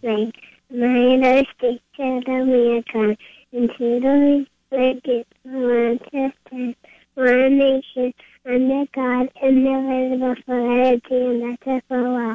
spring. My stick to the wheel come into the wicked Manchester, one nation under God, indivisible for eternity, and that's for a while.